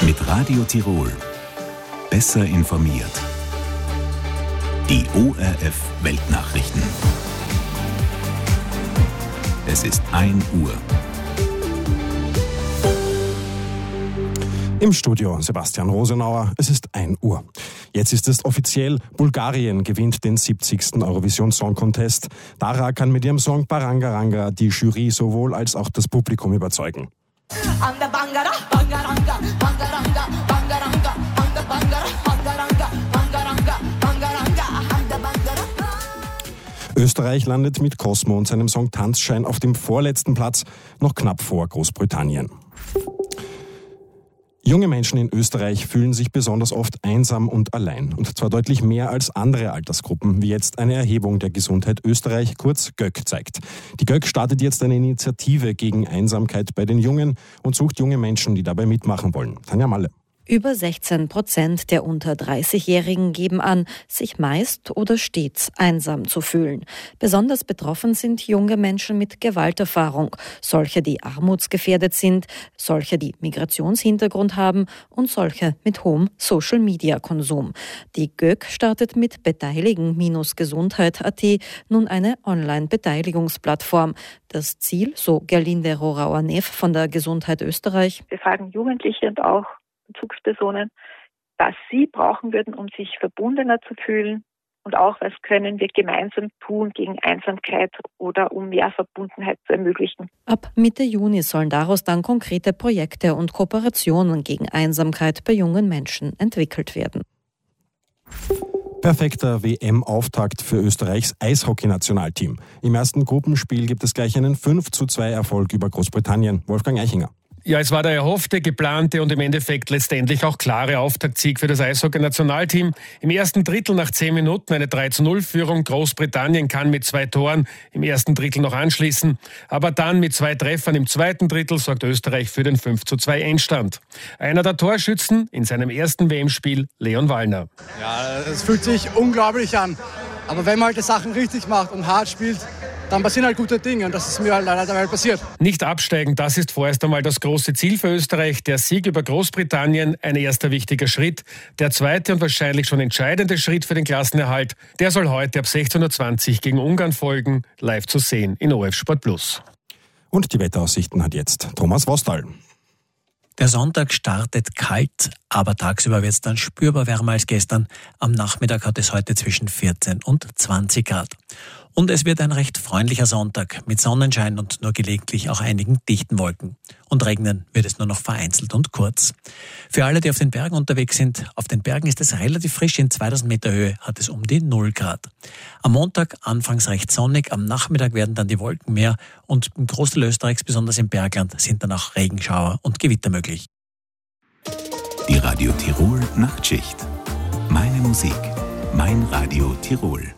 Mit Radio Tirol. Besser informiert. Die ORF Weltnachrichten. Es ist 1 Uhr. Im Studio Sebastian Rosenauer, es ist 1 Uhr. Jetzt ist es offiziell, Bulgarien gewinnt den 70. Eurovision Song Contest. Dara kann mit ihrem Song Baranga Ranga die Jury sowohl als auch das Publikum überzeugen. Österreich landet mit Cosmo und seinem Song Tanzschein auf dem vorletzten Platz, noch knapp vor Großbritannien. Junge Menschen in Österreich fühlen sich besonders oft einsam und allein. Und zwar deutlich mehr als andere Altersgruppen, wie jetzt eine Erhebung der Gesundheit Österreich, kurz GÖK, zeigt. Die GÖK startet jetzt eine Initiative gegen Einsamkeit bei den Jungen und sucht junge Menschen, die dabei mitmachen wollen. Tanja Malle. Über 16% der unter 30-Jährigen geben an, sich meist oder stets einsam zu fühlen. Besonders betroffen sind junge Menschen mit Gewalterfahrung, solche, die armutsgefährdet sind, solche, die Migrationshintergrund haben und solche mit hohem Social-Media-Konsum. Die GÖK startet mit beteiligen-gesundheit.at nun eine Online-Beteiligungsplattform. Das Ziel, so Gerlinde Rorauer-Neff von der Gesundheit Österreich: Wir fragen Jugendliche und auch Bezugspersonen, was sie brauchen würden, um sich verbundener zu fühlen, und auch, was können wir gemeinsam tun gegen Einsamkeit oder um mehr Verbundenheit zu ermöglichen. Ab Mitte Juni sollen daraus dann konkrete Projekte und Kooperationen gegen Einsamkeit bei jungen Menschen entwickelt werden. Perfekter WM-Auftakt für Österreichs Eishockey-Nationalteam. Im ersten Gruppenspiel gibt es gleich einen 5:2 Erfolg über Großbritannien. Wolfgang Eichinger. Ja, es war der erhoffte, geplante und im Endeffekt letztendlich auch klare Auftaktsieg für das Eishockey-Nationalteam. Im ersten Drittel nach 10 Minuten eine 3:0-Führung. Großbritannien kann mit 2 Toren im ersten Drittel noch anschließen. Aber dann mit 2 Treffern im zweiten Drittel sorgt Österreich für den 5:2 Endstand. Einer der Torschützen in seinem ersten WM-Spiel, Leon Wallner. Ja, es fühlt sich unglaublich an. Aber wenn man halt die Sachen richtig macht und hart spielt, dann passieren halt gute Dinge, und das ist mir halt leider dabei passiert. Nicht absteigen, das ist vorerst einmal das große Ziel für Österreich. Der Sieg über Großbritannien, ein erster wichtiger Schritt. Der zweite und wahrscheinlich schon entscheidende Schritt für den Klassenerhalt, der soll heute ab 16:20 Uhr gegen Ungarn folgen, live zu sehen in ORF Sport Plus. Und die Wetteraussichten hat jetzt Thomas Wostal. Der Sonntag startet kalt, aber tagsüber wird es dann spürbar wärmer als gestern. Am Nachmittag hat es heute zwischen 14 und 20 Grad. Und es wird ein recht freundlicher Sonntag mit Sonnenschein und nur gelegentlich auch einigen dichten Wolken. Und regnen wird es nur noch vereinzelt und kurz. Für alle, die auf den Bergen unterwegs sind, auf den Bergen ist es relativ frisch. In 2000 Meter Höhe hat es um die 0 Grad. Am Montag anfangs recht sonnig, am Nachmittag werden dann die Wolken mehr und im Großteil Österreichs, besonders im Bergland, sind dann auch Regenschauer und Gewitter möglich. Die Radio Tirol Nachtschicht. Meine Musik, mein Radio Tirol.